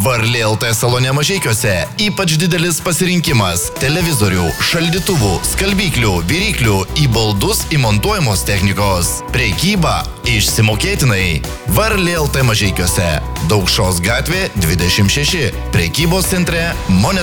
Varlė LT salone Mažeikiuose ypač didelis pasirinkimas televizorių, šaldytuvų, skalbyklių, viryklių, į baldus įmontuojamos technikos. Prekyba išsimokėtinai. Varlė LT Mažeikiuose. Daukšos gatvė 26. Prekybos centre Monetos